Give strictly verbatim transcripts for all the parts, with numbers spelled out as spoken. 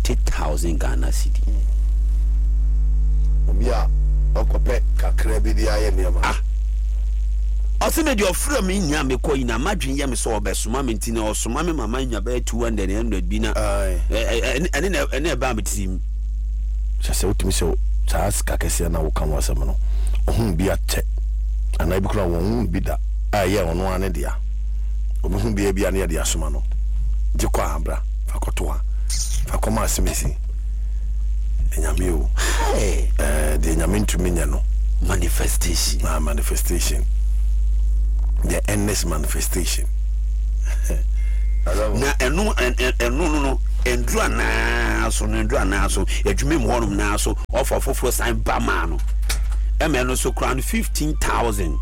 fifty thousand Ghana cedi. Obia okope kakra bi dia ye niam. Ah. Oseme de ofra me nya me ko ina madwen ye me so obesoma me ntine osoma me mama nya be two hundred bi na ene ene ene ba me tim. Sase utimi so tas kakese na wo kan wasem no. Ohun bi ate. Ana bi kura won bi da. Aye ono ane dia. Obi bi bia na dia soma no. Je kwa abra fakoto a. Fakoma asemesi. Enyame o. Eh eh de nyame ntumi nya no. Manifestation. Ah, manifestation. The endless manifestation. Na enu enu no no endru ana so no endru ana so adwumi mo honum na so offer foforo sign ba ma no e me no so crown fifteen thousand.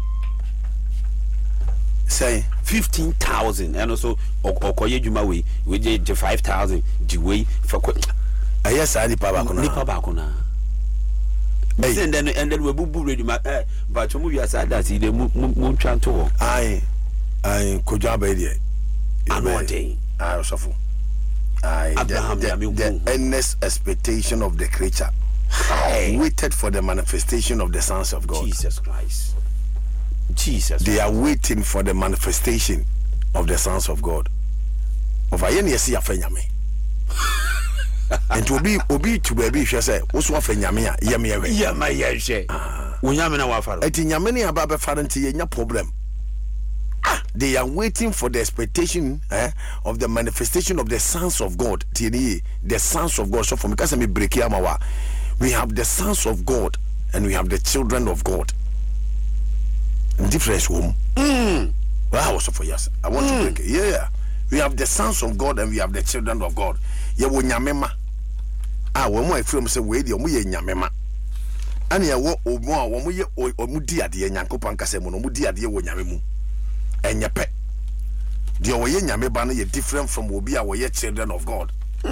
Say fifteen thousand and also okoye dwuma we we je five thousand di we for aye sa ni pa ba ko na ni pa ba ko na and then and then we bubu ready ma eh but mu wi asa that see the mu mu twa to ai ai ko jwa ba die anode ah sofo ai Abraham the, the, the endless expectation of the creature waited for the manifestation of the sons of God. Jesus Christ. Jesus. They are waiting for the manifestation of the sons of God. Over yen yesi afenyame. And to be obi to be hwe say wo so afenyame a yem yewe. Yem yehwe. Wonyame na wafaro. Eti nyame ne aba be fare nti yenya problem. Ah, they are waiting for the expectation eh, of the manifestation of the sons of God. The sons of God. So for me, because me break here, we have the sons of God and we have the children of God. Difference home. Mm. Well, I was for yes. I want mm. to break it. Yeah, we have the sons of God and we have the children of God. Yeah, we nyamema. Ah, when my friend say we the omu ye nyamema. And ya wo omu omu ye omu di ade nyankopon kase mu no omu di ade wo nyame mu. Enyepe. The oye nyame ba no ye different from obi a we children of God.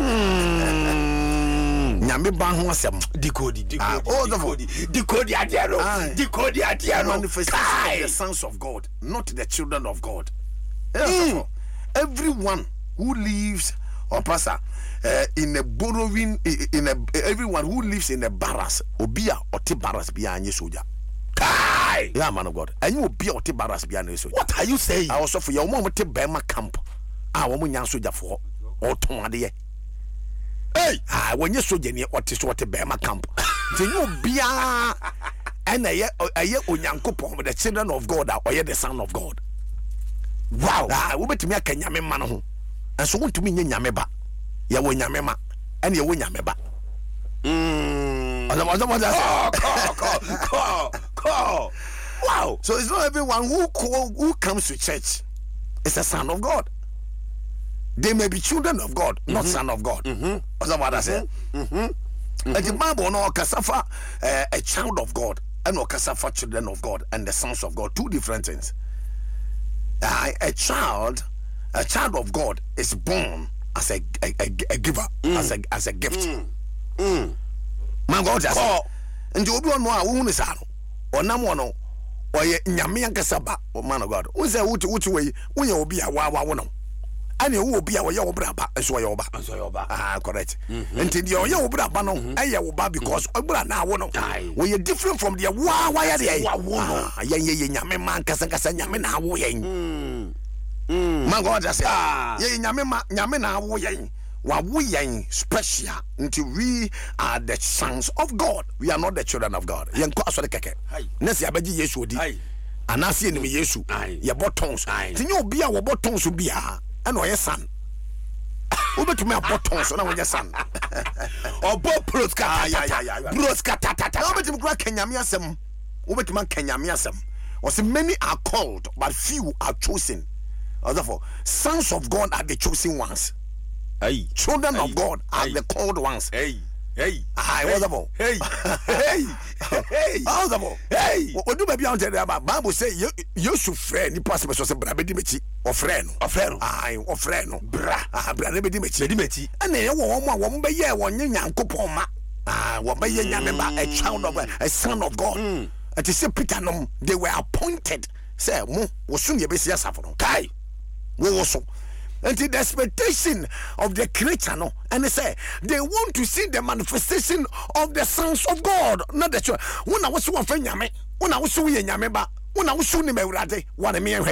Mm. Nyame ba ho asem decode decode oh decode decode adiaro decode adiaro manifestation of the sons of God, not the children of God. Yes, mm. Everyone who lives or pastor uh, in a borrowing in a everyone who lives in a barras obia or ti barras bia anye soja. Kai, yeah, man of God. And you will be or ti barras bia anye soja. What are you saying? I also for your mom te bema camp. Ah, wo nya soja for or ton ade. Hey, ah, when you soja ni what is what te bema camp. Then you bia and a ye a ye onyankopon with the children of God or ye the son of God. Wow. Ah, we bet me aka nyame ma no ho. Enso wontumi nye nyame ba. Ya wo nyame ma. Ene ye wo nyame ba. Mm. Call, call, call, call. Wow. So it's not everyone who call, who comes to church is a son of God. They may be children of God, mm-hmm. not son of God. Mm-hmm. What's what I say? Mm-hmm. Mm-hmm. And the Bible no kasafa uh, a child of God and no kasafa children of God and the sons of God, two different things. Uh, a child, a child of God is born as a a, a, a giver, mm. as a as a gift. Mm. Mm. Man God just oh. And you don't know who is ano or namono or ye nyame ankasaba or man of God. Who say which which way when you be a wawa wono. And you will be a yo braba and so yoba and so yoba. Ah, correct. Until you yo braba no and you ba because obra na wono. When you different from the wa wa ya dey. Ah, ye ye nyame man kasa kasa nyame na wo yen. Mm. Mm. Man God just say ye nyame ma nyame na wo yen. Wa wo yen special until we are the sons of God. We are not the children of God. Yen ko aso de keke. Nesi abeji Yesu odi. Anasi enimi Yesu. Ye botons. Tinyo obi a wo botons bia. And no son. Over to me a bottom, so now when your son. Or Bob Proska, Broska Tata. Over to Kenyamiasem. Over to man Kenyamiasem. Or say many are called, but few are chosen. Therefore, sons of God are the chosen ones. Hey, children hey. of God are hey. the called ones. Hey. Hey, I was about. Hey, hey, hey, I was about. Hey, what do baby? I'm telling you about Bible say you you should friend. You pass me so say bra be dimechi or friend or friend. Aye, or friend bra. Ah, bra be dimechi. Be dimechi. And then you want one one be here one nyankopon ma. Ah, what be here nyameba a child of a son of God. And to say Peter no, they were appointed. Say mo wo sun ye be sia safo no. Kai, wo wo so. And the expectation of the creature, no, and they say they want to see the manifestation of the sons of God, not the church. When I was one friend, Yame, when I was so young, Yameba, when I was soon in Merade, what a mere.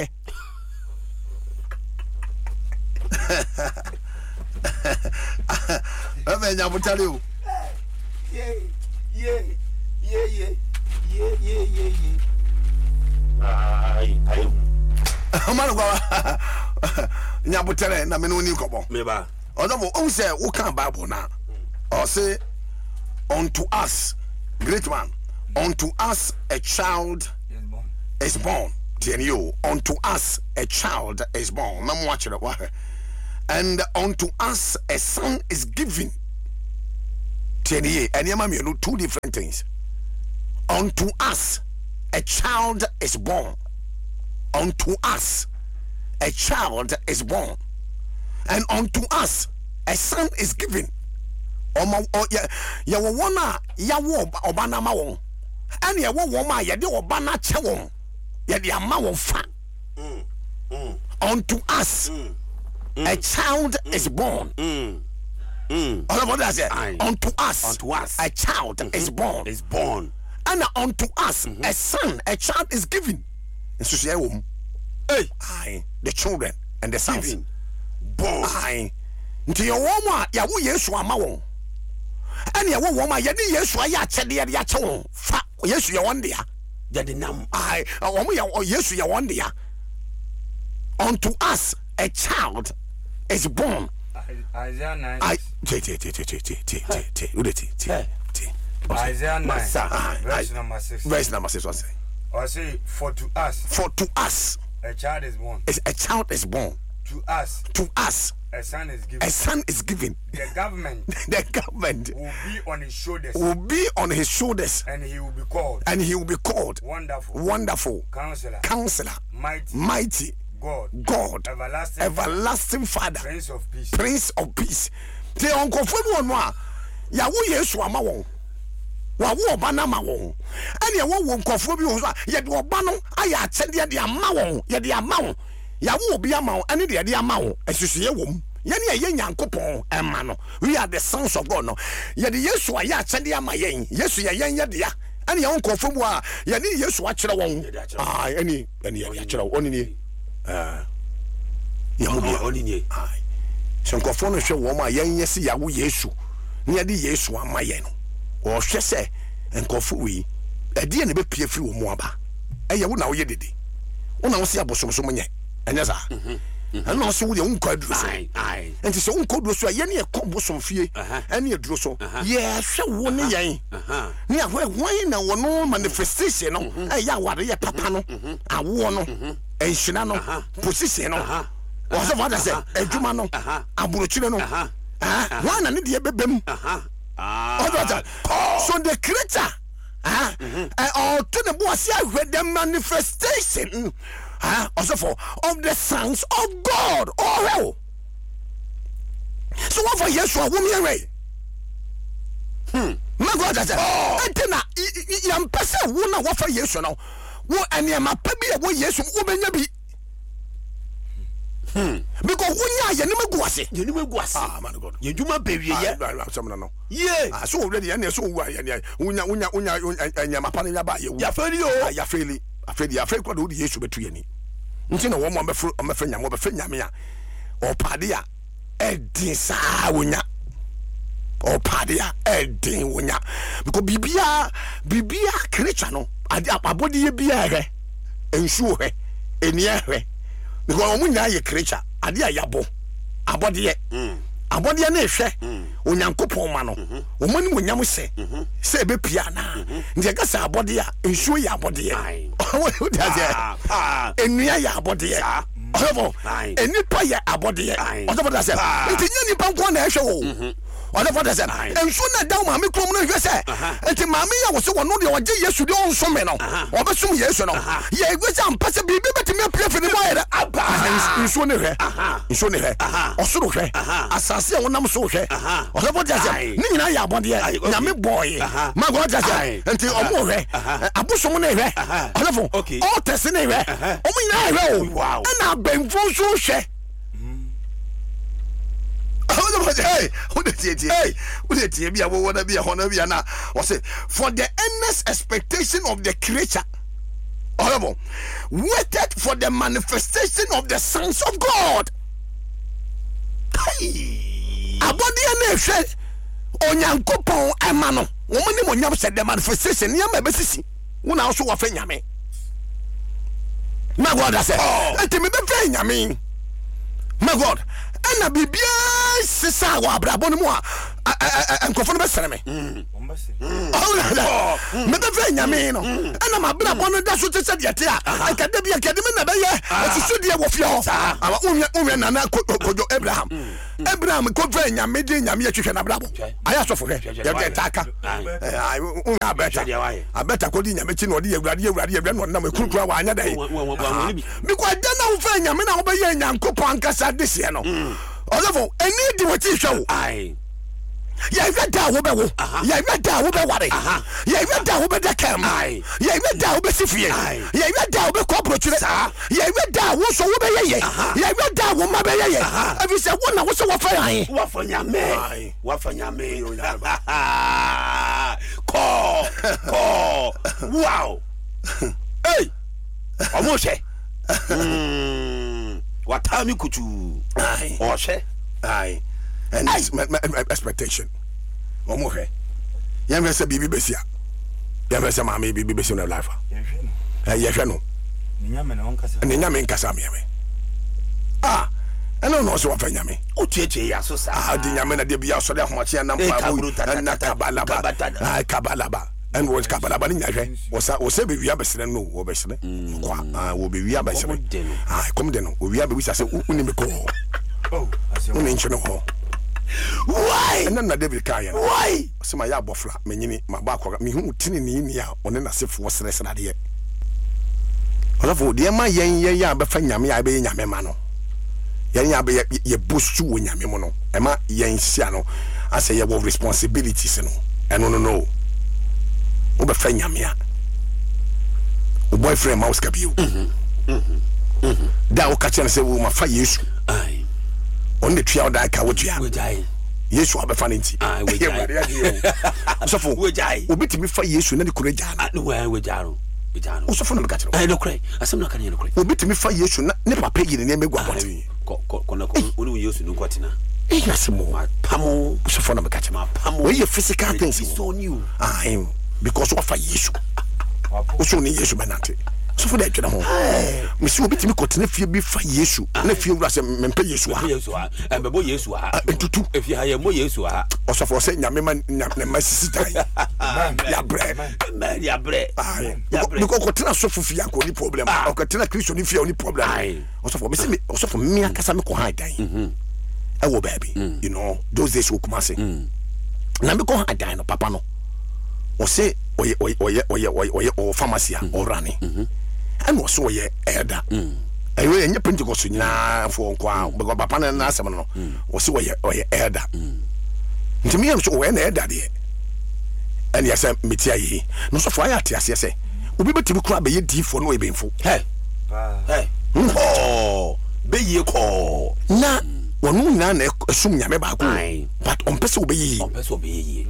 I will tell you. Yeah, yeah, yeah, yeah, yeah, yeah, yeah, yeah. Aye, aye. Nyabutere na menu ni kobo Meba. Odomo o say wo kan Bible na o say unto us great man unto us a child Yes, born. is born. Tell you unto us a child is born. Na mo akere wa. And unto us a son is given. Tell you anyama me no two different things. Unto us a child is born. Unto us a child is born, and unto us a son is given. Omo ya ya wo wona ya wo obana ma won, and ya wo wo ma ya de obana che won, ya de ama won fa. Mm. Mm. Unto us Mm. a child mm. is born. Mm. Mm. All of what I say. Aye. Unto us, Unto us a child mm-hmm. is born. Is born. And unto us mm-hmm. a son, a child is given. And so say wom. Hey, Aye, the children and the sons. Given. Born. Aye. Nti ye wo ma ya wo Yesu ama won. Ane ye wo wo ma ye ni Yesu aya chede ye ya che won. Fa Yesu ye won dia. Ya de nam. Aye, wo mo ya Yesu ye won dia. Unto us a child is born. Isaiah nine. I te te te te te te te te te udeti te te. Isaiah nine, Massa. verse Aye. number six. Verse number six was say. Or say, for to us For to us a child is born, is a child is born. to us To us a son is given. a son is given. The government The government will be on his shoulders, will be on his shoulders, and he will be called and he will be called Wonderful, Wonderful Counselor, Counselor, Mighty Mighty God, God, Everlasting, Everlasting Father, Prince of Peace. Prince of Peace. The uncle for one one. Yawu Yesu ama won. Wa wo oba na ma won. Ene ye wo nkofo bi wo so ye de oba no aya achede de ama won. Ye de ama won. Yawu obi ama won. Ene de de ama won. Esusu ye wom. Ye ne ye Nyankopon ema no. We are the sons of God no. Ye de Yesu aya achede ama yen. Yesu ye yen ye de ya. Ene ye nkofo mu a ye ne Yesu a kire won. Ah, ene ene ye ya kire won ni. Ah. Ye mo bi Oni ni. ah. So nkofo no hwe wo ma yen ye se yawo Yesu. Ne de Yesu ama yen no. O hwe se nkofo wi ade ne be pie firi wo mu aba. Eye wo na wo ye dede. Wo na wo se abosomsom nye. Enya sa. Ana wo se wo de unko aduro so. Aye, aye. Enti se unko aduro so ye ne ye kombosom fie. Ene aduro so. Ye hwe wo ne yen. Aha. Ni ahwe hwan na wo no manifestation no. Eh ya ware ye papa no. Awo no. Enhina no. Position no. Wo se what say? Adwuma no. Aburochire no. Ah, wan na ne de bebem. Aha. Ah. So the creature, ah, uh, or to the boss, the manifestation, ah, also for of the sons of God. Oh, hell. So what for Yeshua? Woman, way. Hmm. My God, that's it. And then I am person who know what for Yeshua now. What and you my baby, what Yeshua woman be. Hmm. Because when you are never go see, You never go see. ah, man, God. You do my baby, yeah. Someone know. Yeah. Ah, so already and so why and unya unya unya unya mapani ya ba ye Ya feli o. ya feli afeli afeli kwa do di Yesu betu ye ni nti na wo mo be fro me fenya mo be fenya me a o pade a edin sa wonya o pade a edin wonya because bibia bibia creature no abodi ye bia hwe ensu hwe enia hwe because o munya ye creature ade a yabo abodi ye mm abodi na ehwe onyankopon ma no o mani munyam se se be pia na nje ka sa abodi a ensuo ya abodi ye o da je enua ya abodi ye o enipa ya abodi ye o da da se nti nya nipa nko na ehwe o o da da se ensuo na da ma me krom na ehwe se nti ma me ya wo se wo no de o je Yesu de on so me no o be sum Yesu no ye egwe se ampa se bibi betime pia fini mo ye da aba ensuo ne hwe ensuo ne hwe o so hwe asase a wonam so hwe o se bodi ase ni nyina ya abode ye nyame boy ma go ase nti o mo hwe abosom ne hwe o se fo o tese ne hwe o mo nyina hwe o na benfo so hwe Hey, who the T T? Hey, who the T B? I want to be a honor. Be na. Or say for the endless expectation of the creature. Horrible. Waited for the manifestation of the sons of God. Hey, abodi ene hwe onyankopon emano. Wo mani mo nyam said the manifestation ya mabesisi. Wo na so wa fa nyame. My God, I said, enti me be fa nyame. My God, and a bibia sisa wa brabo no mo a enkofo no be sere me. Oh, me be fa nyame no. And ma brabo no da so tese de te a. Akade bia kade me na be ye. Ati so de wo fie ho. Awa unwe unwe nana kojo Abraham. Abraham ko fa nyame de nyame ya twehwe na brabo. Aya so fo hwe. Ya de taka. Eh, unwe abeta. Abeta ko di nyame chi no de awurade awurade awurade no na makurukura wa anya dai. Because dana wo fa nyame na wo be ye nyankopon ankasa de se no. Olofo eni di wo ti hwe wo. Ai. Ya da wo be wo. Ya da wo be ware. Ya da wo be da kam. Ya da wo be sifie. Ya da wo be ko approach. Ya da wo so wo be ye ye. Ya da wo ma be ye ye. Abi se wo na wo so wo fa yan. Wo fa nyame. Wo fa nyame. Ko. Ko. Wow. Hey. Omo she. Mm. Watami kutu. Ai. O she. Ai. And this my, my, my expectation. Omo he. Yam say bibi besia. Yam say mama bibi besia na life. Eh ye hwe no. Nyame na onkasa. Ne nyame nkasa me me. Ah. Eno no so wa nyame. O tietie ya so sa. Ah di nyame na de bia so de homache na mpa bu. Na kabalaba. Ah kabalaba. And was kabalaba ni nyahwe. Wo sa wo se be wia besere no wo besere. Kwa ah wo be wia besere. Ah kom de no. Wo wia be wisa se uni me ko. Oh, uni ncheno ho. Why? And then David Kaya. Why? So my yabofla, menyini, my back, me who tinny near on an as if was less than a year. Although, dear my young ya befanya me, I be yamemano. Yanya be ye bush you in yamemono. Emma yan siano. I say you have responsibilities, and no, no, no. Obefanya me. O boyfriend mouse cap you. Thou catch and say, well, my fire issue. Aye. On the trial that I would die. Yes, you have a funny tea. I will die. So for which I will be to me for years, you know, the courage. I know where we are. Also, from the catcher. I don't cry. I am not going to cry. Will be to me for years, you never pay in the name of God. Only used to do what now. Yes, more. Pamo, so for the catcher. Pamo, where your physical things is so new. I am because of a years. Also, years, manate. So for that, you know, Monsieur Bitty continue to be for Yesu, and if you rush a member Yesua, and the boy Yesua, and two, if you hire more Yesua, also for saying Yaman, my sister, ya bread, man, ya bread, because Cotina Sophia, only problem, or Cotina Christian if you only problem. Also for me, also for me, Casamiko high dying. Oh, baby, you know, those days will come say, Namiko high dying, Papa no, or say, or or or or pharmacy or running. And was so ye elder. I will in your Pentecost for Qua, but Papa and Nasamano was so ye or ye elder. To me, I'm so an elder. And yes, I'm Mitiae. No so fire, yes, yes, will be to be crab a deep for no being full. Hey, hey, oh, be ye call. Na, one none assume Yameba, but on Peso be on Peso be.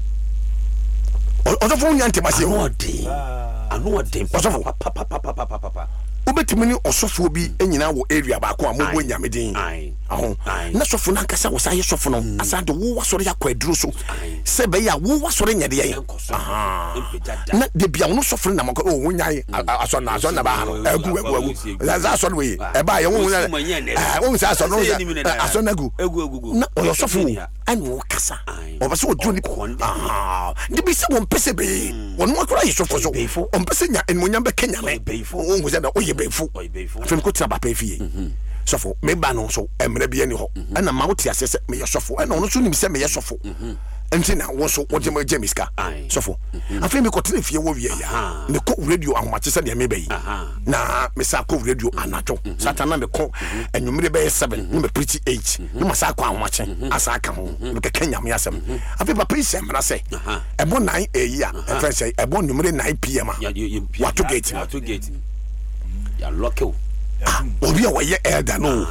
Other phone antimasi one day. I know what day. Papa, papa, papa, papa, papa. Ubetimini osofo bi enyina wo area ba ko amogbo nyamedin. Ahon. Na sofo na nkasa wo saye sofo no asante wo wasore yakwaduro so. Se be ya wo wasore nyade ye. Aha. Na de bia wo sofo na mako o wonyaye aso na aso na ba ha no. Agu agu agu. Za aso no we. E ba ye wo eh wo sa aso no aso na agu. Agu agu. Na o sofo an wo kasa. O ba so o duro ni ko. Ah. De bi se won pese be. Won mo akora ye sofo so. On pese nya enmonyam be kenya me. Wo ngo se na befu fem ko tira ba pa fie sofo me ba no so emre bia ni ho ana ma wo ti asese me ye sofo ana ono so nim se me ye sofo enti na wo so wo je ma jemiska sofo afem me ko tira fie wo wie ya me ko radio ahomache se de me bayi na me sa ko radio anajo satana me ko enwumre be seven no me preach eight no ma sa ko ahomache asa ka ho me ka kenya me asem afem ba preach em na se ebo nine a year e friend say ebo nwumre nine p m wato gate wato gate ya local ah obi a wo ye elder no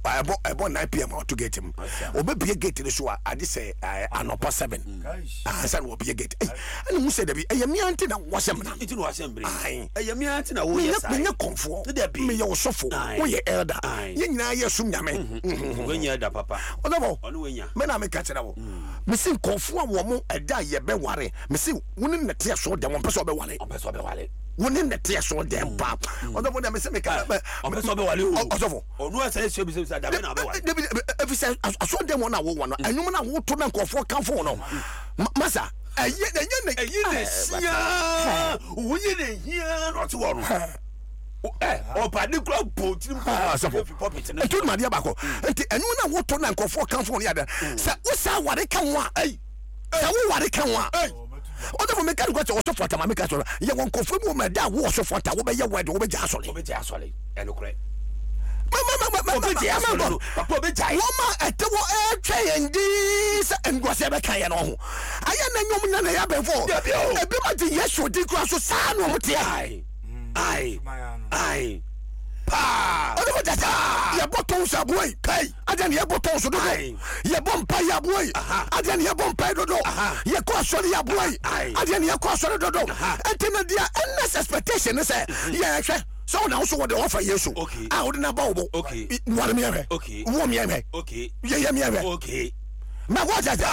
ebo ebo nine p m to get him obe be gate so I just say anopa seven ah say no be gate and mu say dey e me anti na wasem na it no wasem bre e ye me anti na wo yes me konfo me ye osofo wo ye elder ye nyina ye sum nyame wo nya elder papa odabo ono wo nya me na me ka kire wo me sin konfo a wo mo eda ye be ware me sin woni nete so de wo pese obe wale obe so obe wale woni nete so de mpa odabo na me se me ka obe so obe wale o osofo onu asa se bi se da be na obe wale if say aso de mo na wo wo no anwum na wo to na konfo kanfo no masa aye na nya na aye na sia wo ye na hia no to wo no eh o pa de kro potrim ko e to ma de abako enti anwum na wo to na konfo kanfo no ya da sa wo sa ware kan wa ai sa wo ware kan wa odo mo meka ko so fota ma meka so ye won konfo mo ma da wo so fota wo be ye wede wo be ja asole wo be ja asole e no kre mama obi ti asole papa obi jai woma etewo e twendi se ngwase be kan ye no ho aya na nyom na na ya be fo e bi ma ti yesu di kura so sa no mo ti ai ai ai pa odo mo tata ye boton sa boy kai adan ye boton so do ye bompa ya boy adan ye bompa do do ye ko asole ya boy adan ye ko asole do do entina dia endless expectation say ye hwe so now so what the offer yesu ah we na bawo okay what me here okay wo me here okay ye ye me here okay na what that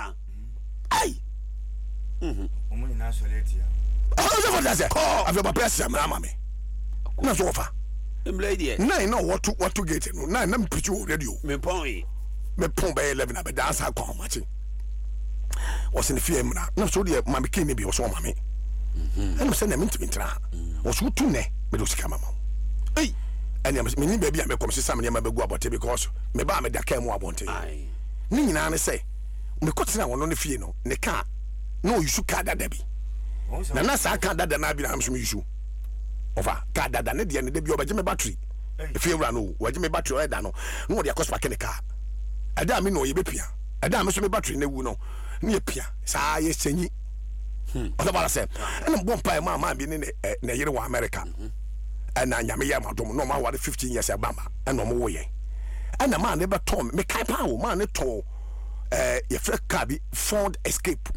ai mhm omo ni na solete ya ah so what that say afi ba press am na me na so offer emblade nine no what to what to get no nine na me preach radio me pon me pon by eleven na be dance akọ machi was in the fear na na so de ma me kin bi so ma me mhm and say na me ntimi was wo tu ne me do sika mama ei anya me ni ba bia me kom sesa me ma begu abote because me ba me da kan mu abonte ai ni nyina ne say me kotena wono ne fie no ne ka no yusu ka dada bi na na sa ka dada na bi na so yusu ofa ka dada ne de ne de bi obaje me battery fie wura no waje me battery o da no no wo de akospa ke ne ka ada me no ye bepia ada me so me battery na wu no ne ye pia sa ye senyi hmm oda bala se ena bompa ma ma bi ne na yire wa America ana nyame ya madom no ma wa fifteen years abama ena mo wo ye ana ma ne be tom me kai pa wo ma ne to eh ye frɛ car bi Ford Escape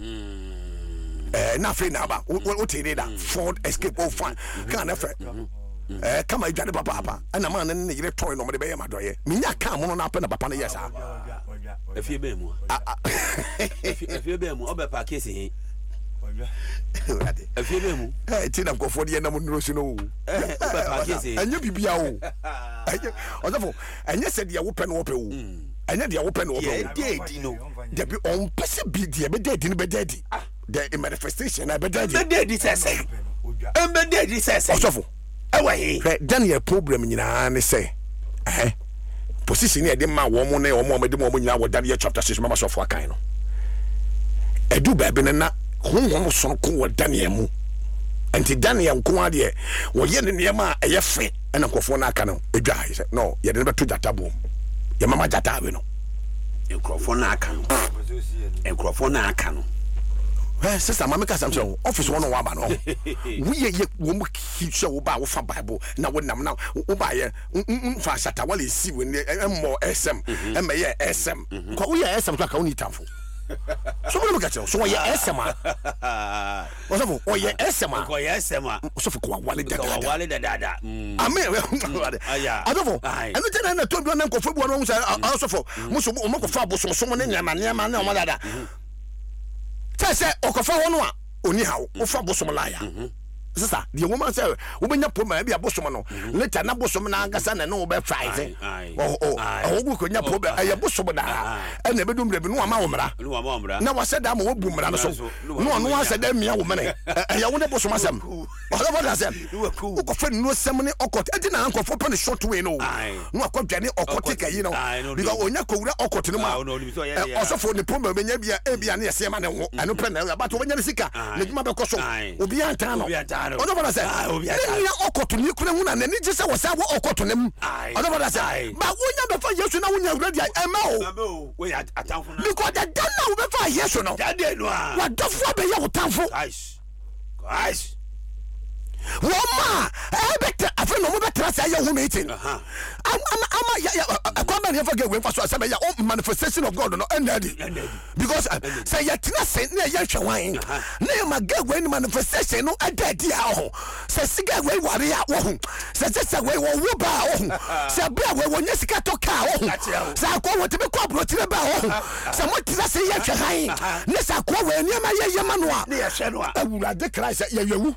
eh na fe na ba o tiri da Ford Escape o fan kan na frɛ eh kama idwane papa papa ana ma ne ne yire toy no mo de be ye madoye me nya car mo no na pa na papa na yes ah efie be mu efie be mu obe pa case hin efie be mu eh ti na nkofo de na mo nuro si no eh obe pa case anya bibia o ozafo anya se de wo pe no wo pe o anya de wo pe no wo pe o de di no de bi on pese bi de be de di no be de di the manifestation na be de di be de di sese em be de di sese ozafo ewa he Daniel problem nyina ne se eh position e de ma wo mo ne wo mo de mo nyina wo Daniel chapter six mama so fo akan no edu ba bi na honhom so ko wo Daniel mu anti Daniel ko ade wo ye ne ne ma eye fe na nkofo na aka no edwa he no ye de be to jata bom ye mama jata we no nkofo na aka no nkofo na aka no eh sister mama ka samso office one wa ba no we ye wo mu ki hwe wo ba wo fa bible na wo nam na wo ba ye fa shata wale si we mo sm e me ye sm ko wo ye sm ka wo ni tamfo so mo ka che so ye sm ah wo so wo ye sm ko ye sm so fo ko wale da ko wale da da da amen aya adofo enu tena na to bi na nkofo bu no so so fo mo so mo ko fa bo so so ne nyama nyama na o ma da Say okofa wono a oni hawo wo fa bosom la ya sisa the woman say wo benya problem bia bosom no later na bosom na angasa na no wo be five oh oh oh wo ko nya problem aye bosom da e na bedum rebi no ama wo mra na wa said am wo bu mra no so no no wa said am ya wo mene aye wo ne bosom asem wala wala asem wo ko fa no sem ne okot e na ankofo pa ne short way no no akwadwane okot ka yi no because onya ko wura okot no ma osofo ne problem benya bia e bia na yese ma ne ho anu pre na ba to benya ne sika ne djuma be koso obi anta no ono bana say ni okoto ni kura hu na ni gise wo say wo okoto nem ono bana say ba wonya be fa Yesu na wonya ready ema o we atamfo na because the dan na wo be fa Yesu no dade no a wa dofo be ye wo tamfo guys guys Woma e better afa no mo better say ya wo meeting ama ama ya kwamba ne fa get we fa so say ya manifestation of God no ended because say ya tina say na ya hwewan na ma get we manifestation no adadi a ho say siga we ware ya wo say say we wo wo ba ho say bra we wonya sika to ka ho say akwa wo tebe kwa bro tire ba ho say mo tina say ya hwehan na say akwa we ni ma ye ye ma no a na ya hwe no a awurade Christ ya yawu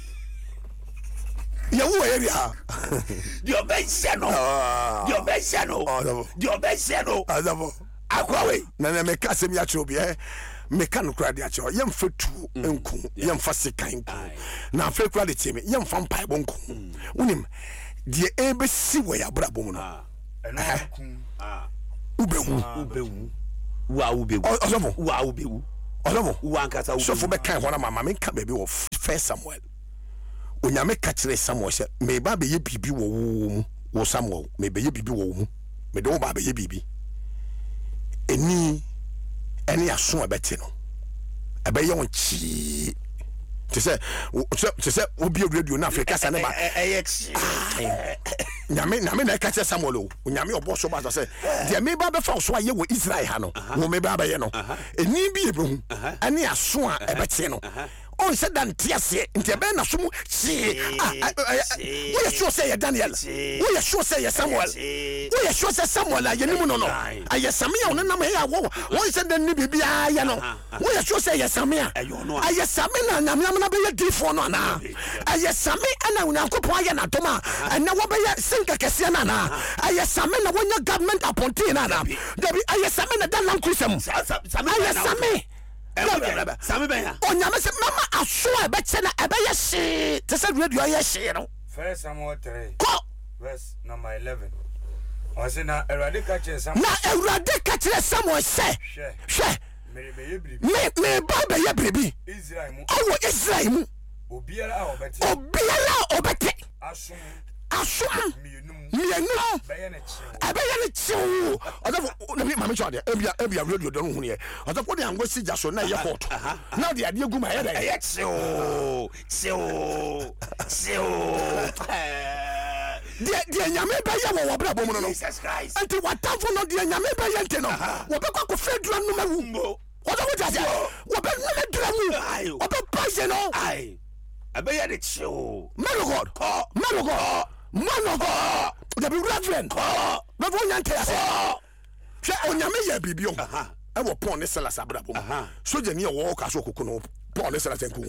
yawu area dio benshano dio benshano dio benshano azabo akwa we na na meka sem ya chobi eh meka no kra de a cho yem fetu enku yem fa sekan na afa kra de cheme yem fa mpai bonku unim de ebe si we ya brabo mu no ah ubewu ubewu wa ubewu azabo wa ubewu azabo wa nkasa ubewu so fo be kan ho na mama menka baby wo First Samuel onyame ka kire Samuel se me ba be ye bibi wo wo wo Samuel me be ye bibi wo wo me de wo ba be ye bibi eni eni aso abete no ebe ye won chi te se te se obi radio na Africa sa ne ba eh chi nyame nyame na ka kire Samuel o onyame obo so ba se de me ba be fa so aye wo Israel ha no wo me ba ba ye no eni bi e be hu eni aso a ebete no on said dan tiase nti be na so mu chi we are sure say Daniel we are sure say Samuel we are sure say Samuel a yenimu no no aye Samia on nam here wo won said dan ni bibia ya no we are sure say Samia aye Samia na nyam na be ye difo no na aye Samia na unyankopon aye na doma na wo be ye sinka kese na na aye Samia na wonya government appointee na na dabi aye Samia na dan lan kusam aye Samia Sami benya onyame se mama aso e be che na e be ye hye te se radio ye hye no First Samuel three ko verse number eleven o na Erade ka che Samuel na Erade ka che Samuel se hwe me be ye bribi me me ba be ye bribi Israel mu awo Israel mu obiara a obete obiara obete aso aso mienum mienum be ye na chi ebe ye ne chiwo odafo na me mama chwa de ebia ebia radio don hu ne odafo de ango si jaso na ye hot na de ade gu ma ye da ye chiwo chiwo chiwo de de nyame ba ye wo bra bom no no Jesus Christ anti watafo no de nyame ba ye nte no wo be kwa ko fedra no mawu odafo jaja wo be no medra mu wo be page no ai abe ye de chiwo man of God oh man of God man of God the reverend oh na vo nyante ase hwe onyame ya bibio e wo pon ne sala sabra bom soje ne wo ka so kokko no pon ne sala tenku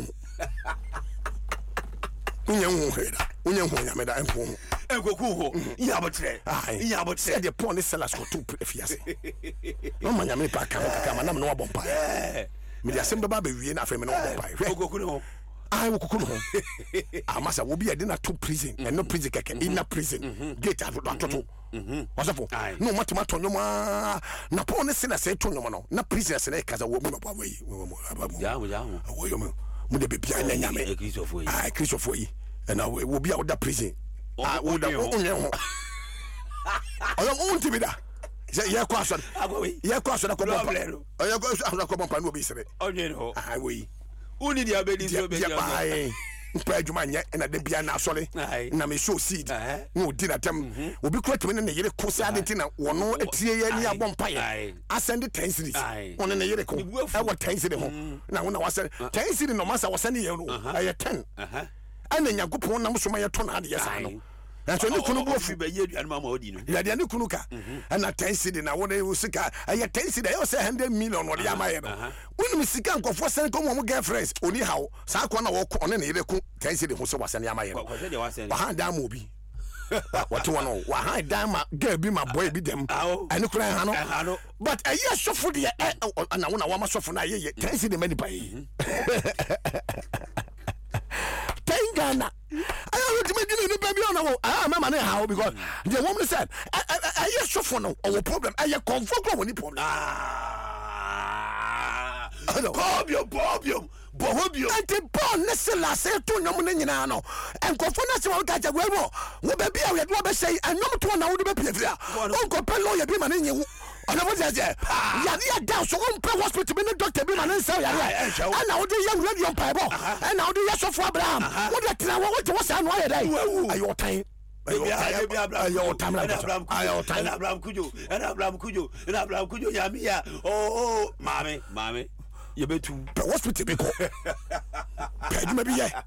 unye hu heda unye hu nyame da enku enkoku ho ya botre ya botre de pon ne sala so to fiase no ma nyame pa ka ka ma na no bompa me dia sem ba ba wie na afa me no bompa hwe enkoku no I will cook home. I must will be a dinner to prison and no prison in a prison. Get out of that. What's up? No matter what on your ma. Napon is in a say to no man, not prisoners and a woman away. Yeah, we are. Away, would be behind a Christopher. I Christopher, and I will be out of prison. I would have owned you. I don't want to be there. Yeah, question. Yeah, question. I come up. I come up and will be said. Oh, you know, I will. Uni dia be di so be ya mpa adwuma nya na de bia na asole na me show seed no di na tem obi kura teme ne yere ko sa de ti na wono etie ye ni abon paye asend ten series wono ne yere ko e wo ten series ho na wona wase ten series no masa wase ne ye no aye ten ana nyagopon nam so ma ye to na de ye sa no so ni kunu bo fu be ye aduan ma ma odi no ya de ni kunu ka ana ten series na wona e sika aye ten series e say one hundred million wo de ya ma ye no wonu sika nkofo sen ko mo girlfriends oni hawo sa ko na wo ko ne ne yere ko ten series ho so wasane ya ma ye no wa ha da ma obi what one no wa ha da ma girl bi ma boy bi dem ani kura ha no but aye sofo de na wona wa ma sofo na ye ten series mani pa yi Gana. I want to make you baby on our ah man how because the woman said I I so for no our problem I comfort when the problem ah problem problem bohobio anti bon nesela say to nyom ne nyina no enkofo na se wo ka ja gwemo wo baby a we do be say anyom to na wo do be pia fia onko pe lawyer bi ma ne nyewu Ona mo je je. Ya ya da so on pe hospital be no doctor be man say ya ya. Ana wo de ya radio mpaibo. Ana wo de ya sofo Abraham. Wo de tena wo wo say no ya dai. Ayo time. Ayo time. Ayo time. Abraham Kujo. Abraham Kujo. Abraham Kujo ya mi ya. Oh, mame, mame. You betu. Pe hospital be ko. Pe di me bi ye.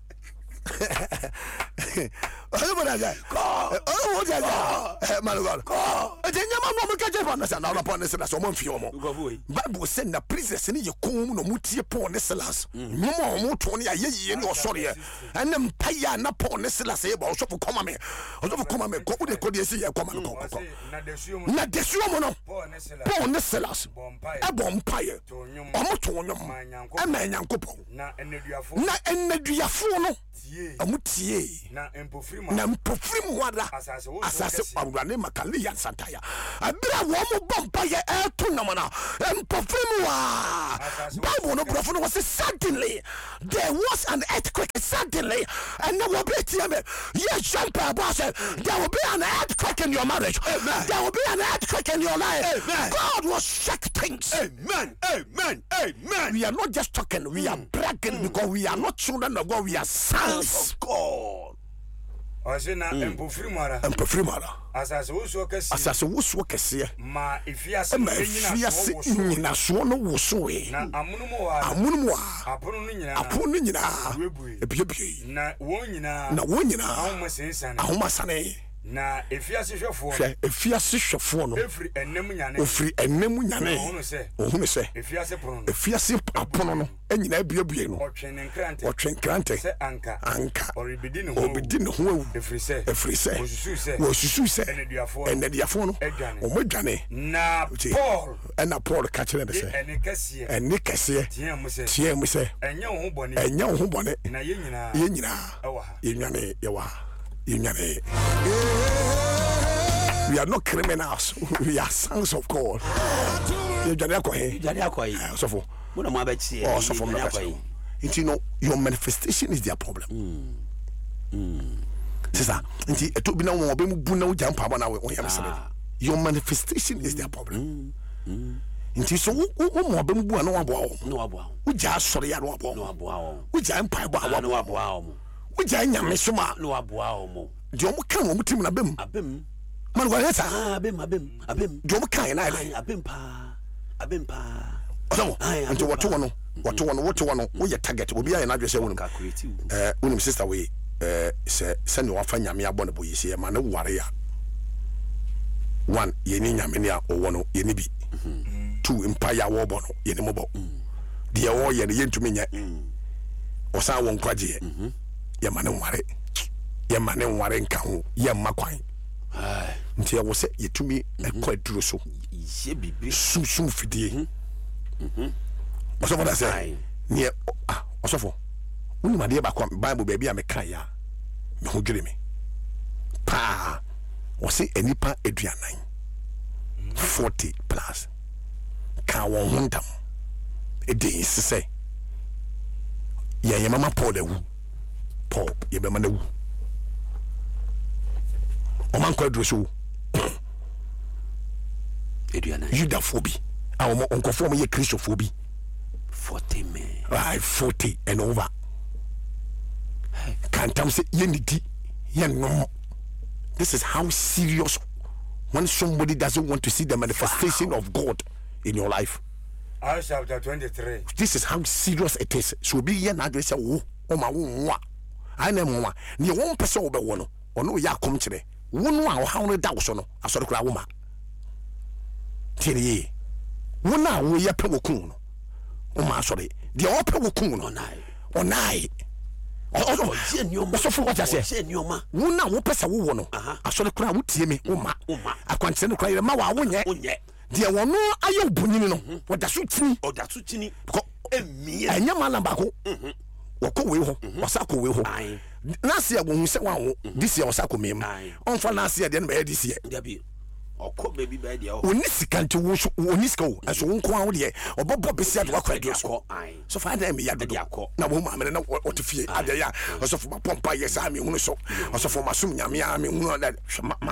Ayo mo da ja. Ko. Oh, wo ja ja. Man God. Ko. E nya ma mo ka je fa na sa na upon this na so mo mfi omo. Bible say na prisoners ni ye kom no mutie Paul ne Silas. Mo mo to ne ye ye ne osore ye. Ene mpaya na Paul ne Silas ye ba osofo koma me. Osofo koma me ko de ko de se ye koma me ko ko. Na desuo mo no. Paul ne Silas. E bo mpaye. Omo to nyom. E ma nyankopon. Na eneduafo. Na eneduafo no. Amu tie. Na empofrim. Na empofrim wada. Asase awurane makale ya santaya. Abira wo mo bompa ye e to namana. Empofrim wa. Bible no brofo no was suddenly there was an earthquake suddenly and no will be tiame. Yes, jump about there will be an earthquake in your marriage. Amen. There will be an earthquake in your life. Amen. God will shake things. Amen. Amen. Amen. We are not just talking, we are bragging mm. because we are not children of God, we are sons of God. Asena empofrimara empofrimara asase woso kese asase woso kese ma efiase ma efiase nyina so no woso e na amunumu wa amunumu wa apono no nyina apono no nyina ebiebie na wo nyina na wo nyina ahoma sensane ahoma sane na efiase hwefo hwe efiase hwefo no efri ennem nyane ofri ennem nyane ohunu se ohunu se efiase pono efiase apono no enyina ebiebie no otwen nkrante otwen nkrante se anka anka oribidi ne ho obidi ne ho efri se efri se osusu se osusu se eneduafo eneduafo no omodwane na Paul ena Paul ka kire ne se ene kese ene kese tie mu se tie mu se enya ho bone enya ho bone na ye nyina ye nyina ewa ye nyane yewa ye nyane. We are not criminals. We are sons of God. You jare akoyi. Jare akoyi. So for. Mo na mo abechi. Oh, so for me akoyi. You know, your manifestation is their problem. Mm. Mm. Sister, nti eto bi na won obe mu bu na wo jampa ba na wo yam sebe. Your manifestation is their problem. Mm. Nti so wo mo obe mu bu na wo aboa wo. No aboa. Wo ja sori ya no aboa. No aboa wo. Wo ja mpa ba wo. No aboa wo. Wo ja nyame soma. No aboa wo. De omo kan wo mutim na bem. Abem. Man go yes ah abem abem abem. De omo kan na ile. Abem pa. Abem pa. Omo. Nti woto wono. Woto wono woto wono wo ye target obi aye na adwese wonu. Eh wonim sister we eh se se ne wafa nyame abɔ ne boyisi e ma ne ware ya. One ye ni nyame ne a owo no ye ni bi. Two empire wo bɔ no ye ni mo bɔ. De wo ye ne ye ntumi nya. Osa won kwaje. Ye ma ne ware. Ye ma ne ware nka ho ye ma kwan. Ah nti wo se ye tumi ekɔ aduro so. Ye bibi sum sum fidie. Mhm. Osofo da say ne ah osofo woni ma de ba kwa Bible ba bia me kan ya me ho dwere me pa wo se enipa aduanan forty plus ka won hundam e dey sese ya ye mama Paul ewu Paul ye be mana wu o man kwa droso aduanan Judaphobia a mo onkofo mo ye Christophobia forty men. Right, forty and over. Can't tell me unity. Yeah, no. This is how serious when somebody doesn't want to see the manifestation wow. of God in your life. Acts chapter twenty-three. This is how serious it is. So be here now. They say, "Oh, oh my, oh, I know more." The one person over one, or no, ya come today. One wow, how many thousand? I saw the crowd woman. Tell ye, one now we are people. O ma sorry the open wo kun no nai onai o je nyoma so for what I say je nyoma wo na wo pesa wo wo no asore kura wo tie me wo ma akwante ne kura ma wa wo nye de wo no ayo bunini no wo da so tini o da so tini emi enya ma na ba ko wo ko we ho wo sa ko we ho na se wo hu se wa wo this year wo sa ko mem on fa na se de na be this year okọ baby ba dia o oni sikante wo oni sika o aso wo nko awo de obobo besia de wakwa de so so fa da me ya do na wo ma me na o te fie ade ya so fo pompa yes a me hunu so so fo masum nyame a me hunu da ma me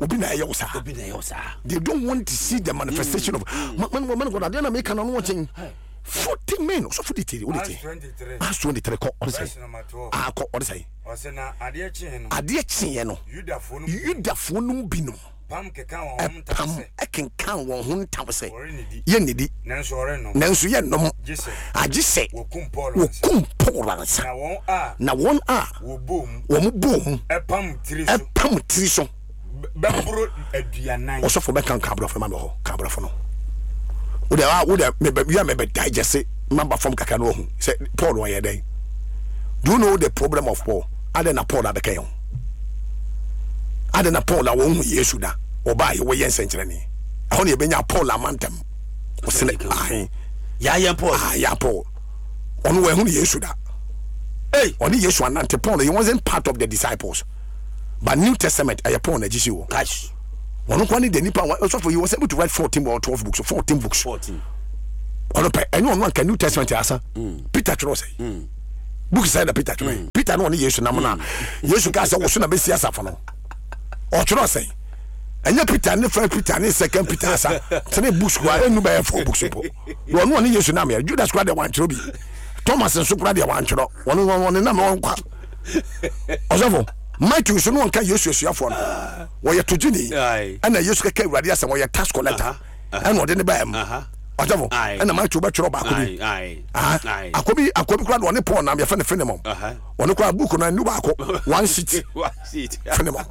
obi na ye usa obi na ye usa they don't want to see the manifestation mm. of man man man God na make na no watching forty men so forty three what it as twenty-three ko what say ah ko what say o say na ade chin no ade chin no yudafo no yudafo no bi no pam keka won hom tase e kenkan won hom tase ye nidi nanso ore no nanso ye nom agise wokum Paul wokum Paul ansa na won a na won a wo bom wo mo bom e pam tiri so e pam tiri so bebro aduanan osofo be kan kabro fe ma me ho kabro fo no wo de wo de me be ya me be digest member from kaka no ho say Paul won ye den. Do you know the problem of Paul? Ade na Paul abeka yon. Ade na Paul a won hu Yesu da. Oba ye wo yen senkyere ni. Aho ne benya Paul amantem. O se ah ya ya Paul. Ah ya Paul. Ono we hu Yesu da. Hey, oni Yesu anante Paul he wasn't part of the disciples. But New Testament ay Paul na gisi wo. Gosh. Ono kwani the nipa so for he was able to write fourteen or twelve books, fourteen books. fourteen. Ono pe enyo ono kan New Testament asa. Peter tro say. Mm. Book side of Peter mm. Peter no Yesu na mona Yesu ka say wo so na be sia safo no o tro say anya Peter ne first Peter ne second Peter sa three books kwa enu be four books po wo no Yesu na me Judas kwa de wan tro bi Thomas nso kwa de wan tro wono wono na me won kwa ozafo Matthew so no kan Yesu asuafo no wo ye togini ana Yesu ka ka urade asem wo ye tax collector ana wo de ne ba am Ajavo ena ma chuba chiro ba akobi ah akobi akobi kura do ne Paul na me fa ne fenemom woni kura book na nu ba ko one sheet one sheet fenemom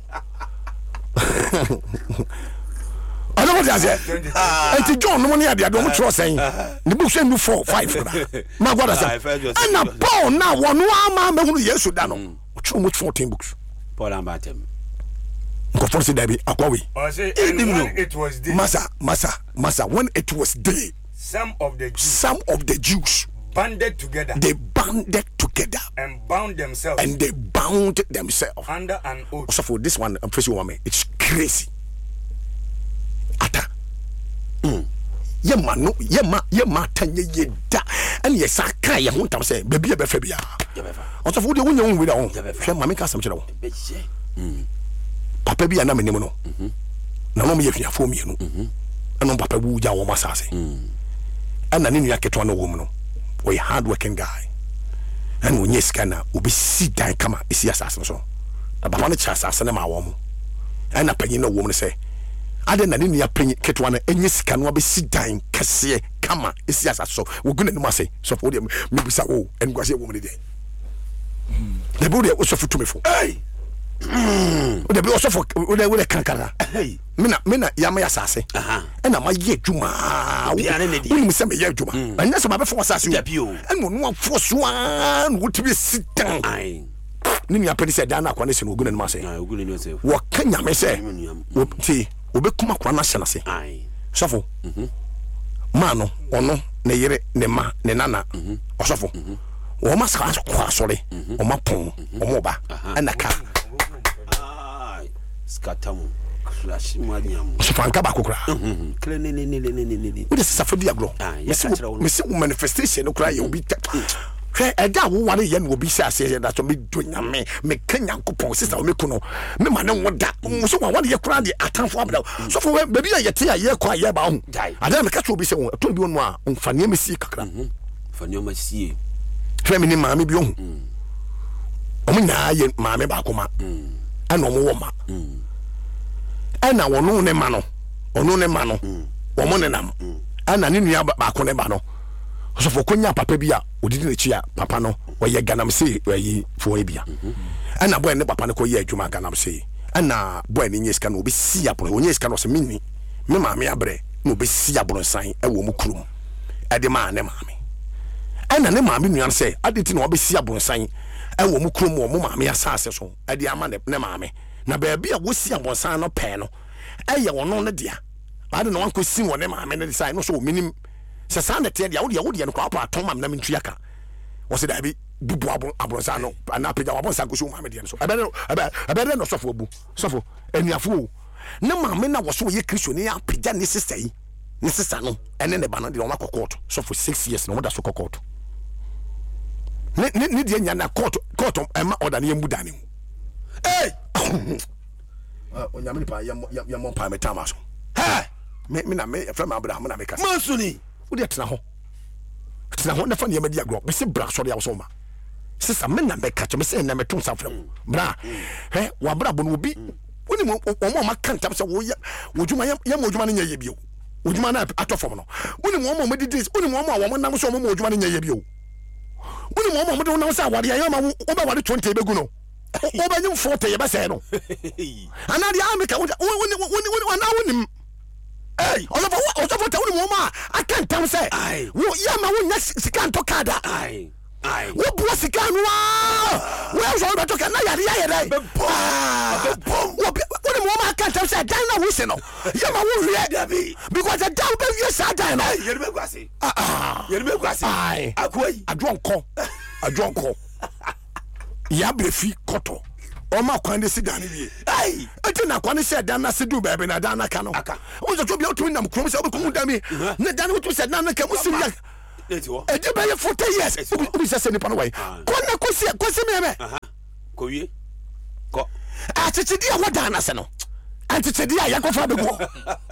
ana mo jaze enti John no ne ade ade mo chiro sen ne book say nu four five kura ma gwada say ana Paul na wonu ama me hunu Yesu da no chiro mo fourteen books Paul ambatem ko force da bi akwawi it was day masa masa masa when it was day some of the Jews, some of the Jews banded together. They banded together and bound themselves. And they bound themselves under an oath. So for this one, I'm facing woman. It's crazy. Ata. Mm. Ye man no, ye ma, ye ma tanye ye da. And ye saka ye won't am say baby be fe bia. Also for the one you with on. She mama ka sam chero. Mm. Papa bia na menim no. Mhm. Na no me ye fiafo mienu. Mhm. Eno papa bu ja wo masase. Mm. And na ninu yaketo na wo mu no. We hard working guy. And when you scanner, we be sit down come out, see assassin so. Na papa no cha assassin na ma wo mu. And na panyin no wo mu say, ade na ninu ya panyin keto na enye sika no be sit down kase kama see assassin so. We go na no say, so for dem me bisa wo en go say wo mu dey. The body was so to me for. Hey. Mm. O de be also for o de we kankara. Hey. Me na me na ya ma asase. Aha. E na ma ye adwuma. Bia ne ne di. Uni me se me ye adwuma. Anya se ma be for asase. Da bio. E no no afo so an wo ti be sitan. Ai. Ni mi apedi se da na akwa ne se no ogun ne ma se. Ah, ogun ne se. Wo kanya me se. Wo ti obe kuma kwa na hyena se. Ai. Sofo. Mhm. Ma no ono ne yere ne ma ne nana. Mhm. Osofo. Mhm. Wo ma ska kwa sore. O ma pon. O mo ba. Ana ka. Skatamu clash manyam so fanka ba kokra mhm klene ne ne ne ne ne we dey safa dia glo me se manifestation no kra ye obi hwe eda wo ware ye no obi se ase da so me do nyame me kanya nkopon sister o me kuno me ma ne woda so wa ware ye kra de atanfo abda so for baby ye te ye kwa ye ba hu ada me ka so obi se won to bi wonu a mfane me si kakra mfane ma sie hwe me ni ma me bi hu o me na ye ma me ba koma ana o mo wo ma ana wono ne ma no ono ne ma no wo mo ne nam ana ne nua ba ko ne ba no so fo konya papa bi a odidi ne chi a papa no wo ye ganam se yi fo e bia ana boy ne papa ne ko ye adwuma ganam se ana boy ne nyeska no obi si abro onye ska no se minni me ma me abre no obi si abro san e wo mu kurum e de ma ne ma me ana ne ma me nua se aditi no obi si abro san e wo mu kurum wo mu ma me asase so e de ama ne ma me na baby a wosi abonsan no pɛ no ɛyɛ wono ne dia ade no wanko si wone ma me ne sai no so minim se sa na te dia wo dia wo dia no kwa pa aton ma na mentua ka wo se da bi bubu abonsan no na pɛja abonsan ko so ma me dia no so ɛbɛ ɛbɛ ɛbɛ no sofo bu sofo eniafo ne ma me na wo so ye Kristo ne ya pɛja ne sister yi ne sister no ɛne ne ba no dia wo makɔkɔto sofo six years no wo da so kɔkɔto ne ne dia nya na court court ɛma order ne yemu da ne mu. Hey! onyame pa yam yam pa me tamaso ha me me na me from Abraham na me kasa mansuni wo de tena ho tena ho na fa ne yamadi agro me se bra so de awo so ma sisa me na me kacho me se na me tun sa fra bra he wa bra bo no bi woni mo o ma kan tam se wo ya wodjuma ya modjuma ne nya bio wodjuma na atofom no woni mo mo medi dis woni mo mo wo nam so mo modjuma ne nya bio woni mo mo mo de nam sa wade ya ma wo ba wade twenty be gu no o ba nyum forty ye ba se no ana dia ameka woni woni woni ana woni hey ozo fo ozo fo ta woni mo ma akan tam se wo ya ma wo nya sika to kada ai ai wo bo sika no wa wo so ba to ka na yare yare dai be bom wo woni mo ma akan tam se dan na wo se no ya ma wo wi because the down be you sa dan no yere be kwase ah ah yere be kwase ai akoi adwonko adwonko ya brefi koto o ma kwan de sidan wie ai eti na kwan se dan na se du bebe na dan na ka no o so to bi o to nam krom se o be ko da mi na dan o to se dan na ka musim ya eti wo e de be forty years o bi se se ni pa no wai ko na ko se ko se me me ko wie ko a tete dia wo dan na se no a tete dia ya ko fa be go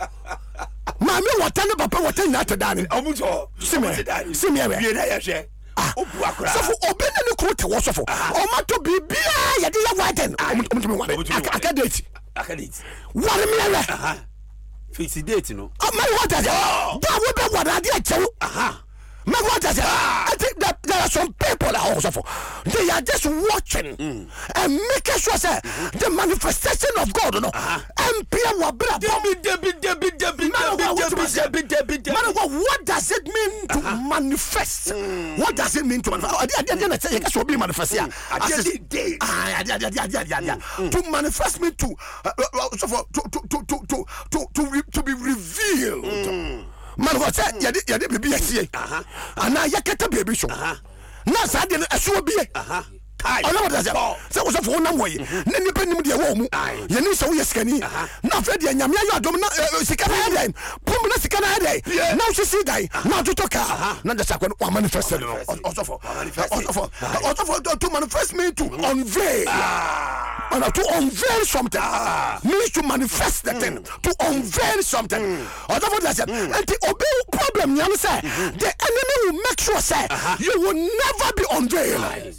ma me wota ne papa wota nya ta dan ni o mu so se me se me wie na ya hwe o bu akra so o be na ne ko te wo so fo o ma to bibia ya de ya waden o mu to me wale akadate akadate wale me ala aha fix date no o ma wata ja da wo be wada de achew aha ma wata ja I think that there are some people that also for they are just watching mm. and making sure say mm-hmm. the manifestation of God no and pia wa bra debi debi debi debi debi debi debi man what does it mean to uh-huh. manifest mm. what does it mean to manifest I did not say you can be manifest here I did day ah yeah yeah yeah yeah yeah to manifest me to uh, so for to to to to to to to, re, to be revealed mm. man what say ya de ya de bibi asie aha ana yakata bibi so aha na sa de aso bi aha kai ona what say say wo so for na moye na nipa nim de wo mu ye ni so wo yeskani na fa de nyame ayo adom na sika na dai pum na sika na dai na wo si dai na to toka na da sakwa wa manifest no also for also for also for to manifest me to unveil and to unveil something means to manifest the thing to unveil something also for that and the obey problem you say the enemy will make sure say you will never be unveiled.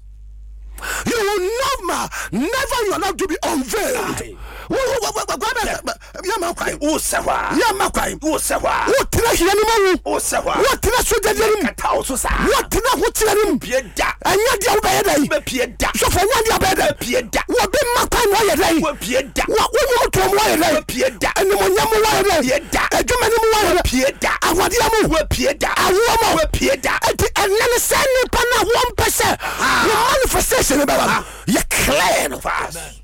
You will never, never you are not to be unveiled. Yamakwa, o sawa, Yamakwa, o sawa, what did I hear anymore? O sawa, what did I say to them? What did I watch them? Pieda, and yet the obey, Pieda, so for one your bed, Pieda, what been my kind why they, Pieda, what will to why they, Pieda, and the one yamu why they, a German why Pieda, I want yamu, Pieda, I want Pieda, and then send me pana one percent. Manifestation about you clear fast.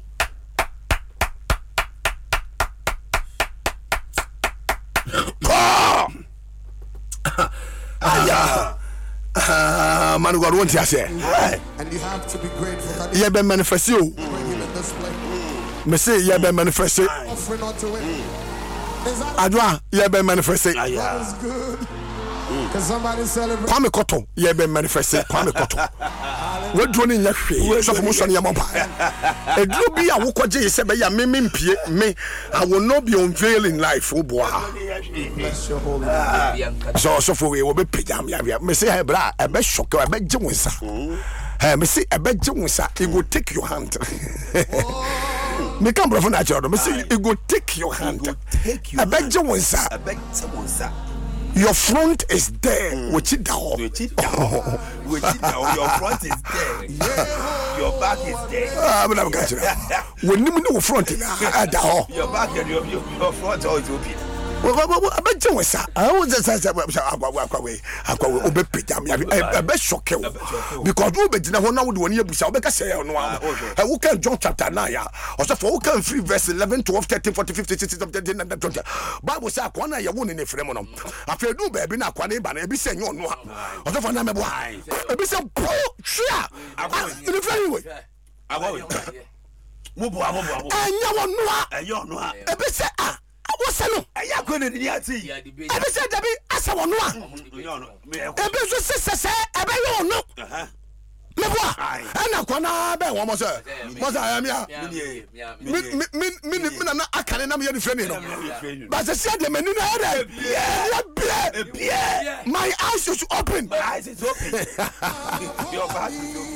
Ah, man, God won't you say? And you have to be grateful. You have manifest you. Me say you have manifest. Offering unto it. Adwa, you have manifest. That is good. Can somebody celebrate? Kwame Koto, you have manifest. Kwame Koto. What do you need? So for motion yamapa. A drobi a woko je se be ya me me mpie me. I will not be unveiled in life. Oh boy. Bless your holy name. So so for we will be pejam ya. Me say hey bra, e be shock, e be je wonsa. Hey, me say e be je wonsa. It will take your hand. Me come from that job. Me say it will take your hand. Take you. E be je wonsa. I beg someone. Your front is there. Which it down. Which it down. Which it down. Your front is there. Yeah. Your back is there. Ah, but I'm catching up. When you know front, I down. Your back and your your front always open. Well, I bet you was I was just say away. I go obe pejam. I bet shock you because we be na wona wo de woni abusa we ka say no am. I wo kan John chapter nine ya. Also for wo kan three verse eleven, twelve, thirteen, fourteen, fifteen, sixteen, seventeen, eighteen, nineteen, twenty. Bible say akwana ya wo ne ne frem no. Afa du ba bi na akwana ba na e bi say nyo no. Also for na me bo. E bi say po hwea. In the very way. Awo. Mo bo abo bo abo. Anya wo no a. Eyo no a. E bi say ah what's no? Eya ko ne ni ati. E be say David asa wo no a. E be so se se se e be yo no. Aha. Me bo a. Na kwana be wo mo mo say mo say I am here me me me me me na akane na me the friend no but say say the menu na head yeah my eyes is open my eyes is open your back is open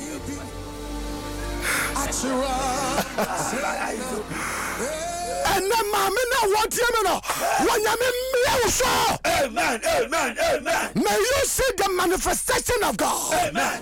and na mama na what you know when you me so amen amen amen may you see the manifestation of God amen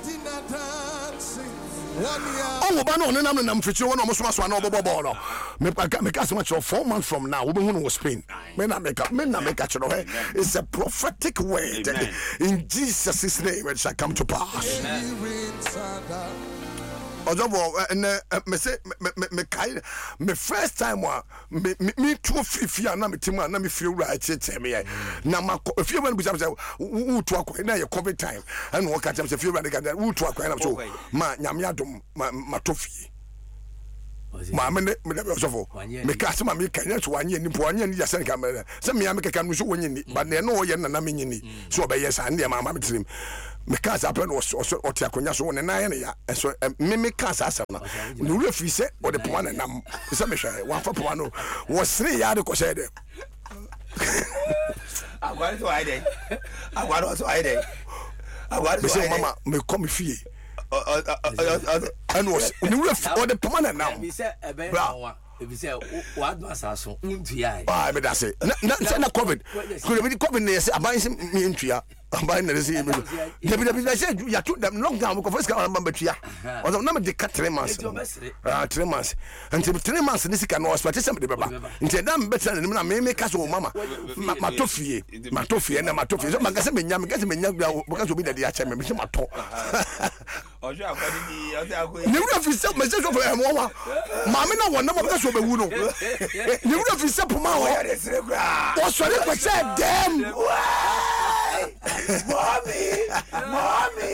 oh ba no na na mfichi won omo so so na obobo no me me ka so much four months from now we be won Spain me na make me na make you know it's a prophetic word amen. In Jesus' name it shall come to pass amen. Ojobo and me say me me kai me first time wa me me to fifia na me timu na me feel right tete me na ma if you want to say wo to akwa na ye covid time and wo ka tell say feel right ga wo to akwa na so ma nyame adom ma to fie ma me me me so me ka se ma me kan so wanye ni po wanye ni ya se ka me se me me ka no so wanye ni but na no ye na na me nyini so obeye sa na ma ma me trim me ka sa pen o o ti akonya so ne na ye ne ya so me me ka sa asem na ne wura fi se o de po na nam se me hwe wa fa po no wo sire ya de ko se de agwari so ai de agwari so ai de agwari so ai mama me come fie and was ne wura fi o de po na nam bi se ebe na ebi say what do asaso untua ah me da say na na covid covid ne say aban se me ntua aban na say me da bi da say ya to them long down ko first ka mama tua o na me de ka three months ah three months until three months ni sika no hospital say me de beba until them better na me me ka so mama ma to fie ma to fie na ma to fie so ma ga say me nya me ga say me nya ka so bi da dia che me me say ma to ojo akwadi ni o say akwadi ni wura fi say me say so for em wa ma me na wona ma ka so be wu no ni wura fi say puma wo o so ni ko say dem mommy mommy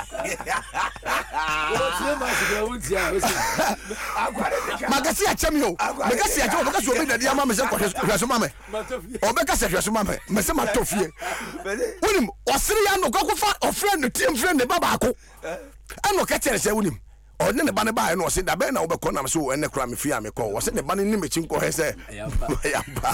magasi a chemi o magasi a chemi o magasi o be na dia ma me say ko hweso ma me o be ka say hweso ma me me say ma to fie wonim osiri ya no ko fa o friend no team friend ne baba ko ano ka tere say wonim o ne ne ba ne ba no se da be na wo be ko na me so ene kra me fie a me ko wo se ne ba ne ni me chin ko he say ya ba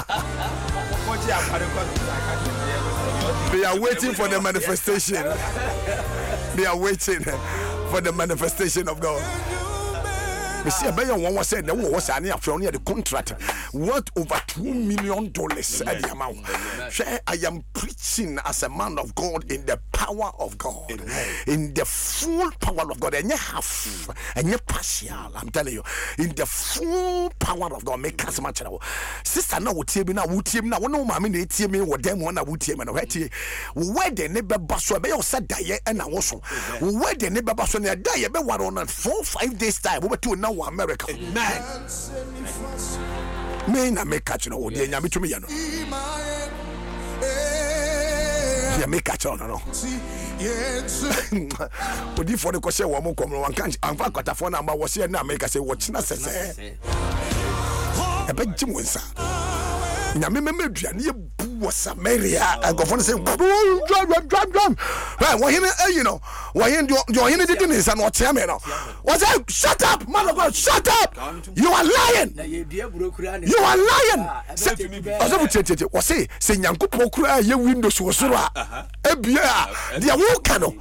they are waiting for the manifestation. They are waiting for the manifestation of God. Me see a one was said, there was an near the contract worth over two million dollars at the amount. I am preaching as a man of God in the power of God, in the full power of God, and you have and you partial. I'm telling you, in the full power of God, make us much. Sister, now what team now? What team now? No, mammy, they team me what them one. What team and where the neighbor basso be said die and I also where the neighbor basso die. Be one on four five days time. We were two now. America, man. Me na me catch no. They nyame to me ya no. They me catch no no. Odi for the question wo mo kom no wan kan anfa kwata for na ma wo se na America say wo china sese. E be jim wonsa. Nyame me meduane ye bu Samaria. Agofo say drum drum drum drum. Right, wo him you know. Wo him do him did this and what me no. Was say shut up man of God, shut up. You are lying. You are lying. Ozo tete wo say say Nyankopon kura ye windows wo soro a. Ebia dia wo ka no.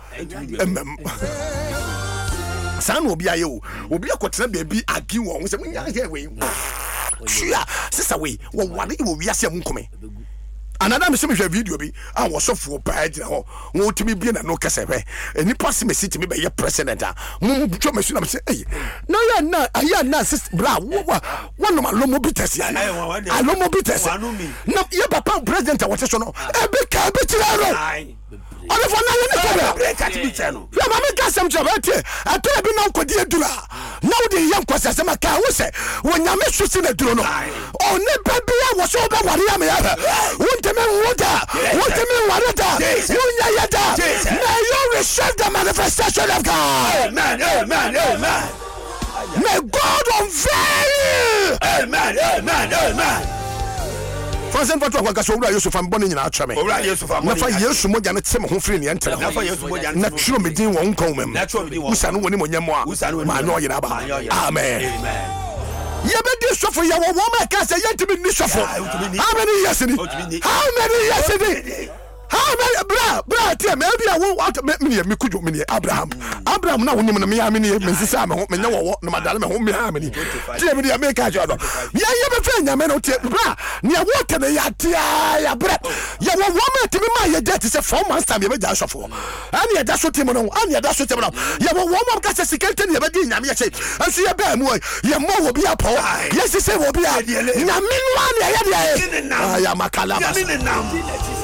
San obi aye o. Obi akotena bebi agi wo say munya here we. Sure, sister we wo wale wo wiase mu nkome. Another me some video bi and was so for page na ho wo timi bi na no kase be eni pass me sit me be president a mu twa me su na me say eh na ya na aya na sister bra wo wo no ma lomo bites ya na lomo bites na ye papa president a wote so no e be ka be tira ro ole for na ye ne break at me channel ya ma me ka sem chabete ato bi na nkodi edura na wo de ye nkwasa sem ka wo se wo nyame su si na duro no o ne ba bia wo so ba ware ya me ya wonte me wota wonte me warata wonya yata may you receive the manifestation of God. Amen, amen, amen. May God unveil you. Amen, amen, amen. Fansen fatu akwa kaso owura Yesu fam bone nyina atwa me. Owura Yesu fam bone. Na fa Yesu mogya ne tse me ho firi ne enter. Na fa Yesu mogya ne. Na twiro me din wo nkon mem. Na twiro me din wo. Usa no woni monyam a. Usa no woni. Ma no yira ba. Amen. Amen. Yebedi sofo ya wo wo ma ka say yentimi ni sofo. How many years ni? How many years ni? How many bra bra tie me bia wo me me kujo me Abraham. Abraham na wonim no me ya me ne me sisa me ho me nya wo no madale me ho me ha me ni. Tie me dia me ka jo do. Ya ye be fe nya me no tie bra. Ne wo te ne ya tia ya bra. Ya wo wo ma timi ma ye jet say four months time ye be ja sofo. Ani ya da so tim no, ani ya da so tim no. Ya wo wo ma ka say security ne be di nya me ye say. Anso ye ba mu ye mo wo bia po. Yes say wo bia. Nya me no ani ya ye dia. Ah ya makala. Ya me ne nam.